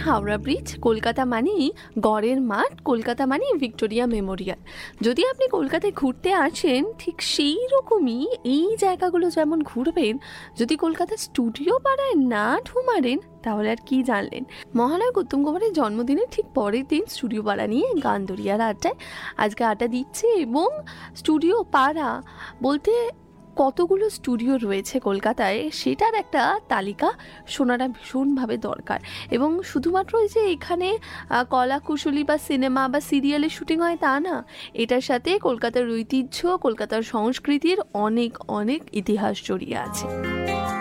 Howrah bridge, Kolkata মানেই গড়ের মাঠ, কলকাতা মানেই ভিক্টোরিয়া মেমোরিয়াল। যদি আপনি কলকাতায় ঘুরতে আসেন, ঠিক সেই রকমই এই জায়গাগুলো যেমন ঘুরবেন। যদি কলকাতার স্টুডিও পাড়ায় না ঢু মারেন তাহলে আর কি জানলেন। মহানায়ক উত্তম কুমারের জন্মদিনের ঠিক পরের দিন স্টুডিও পাড়া নিয়ে গানদরিয়ার আড্ডায় আজকে আড্ডা দিচ্ছে। এবং স্টুডিও পাড়া বলতে কতগুলো স্টুডিও রয়েছে কলকাতায় সেটার একটা তালিকা শোনাটা ভীষণভাবে দরকার। এবং শুধুমাত্র ওই যে এখানে কলা কুশলী বা সিনেমা বা সিরিয়ালের শুটিং হয় তা না, এটার সাথে কলকাতার ঐতিহ্য, কলকাতার সংস্কৃতির অনেক অনেক ইতিহাস জড়িয়ে আছে।